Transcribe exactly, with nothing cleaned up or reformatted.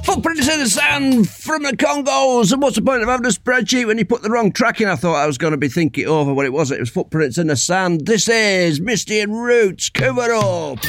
Footprints in the sand from the Congos. And what's the point of having a spreadsheet when you put the wrong track in? I thought I was going to be thinking over what it was. It was Footprints in the Sand. This is Misty and Roots. Cover up.